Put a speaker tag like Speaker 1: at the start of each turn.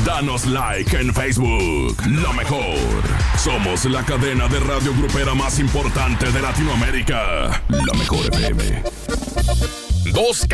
Speaker 1: Danos like en Facebook. La mejor. Somos la cadena de radio grupera más importante de Latinoamérica. La Mejor FM. Dos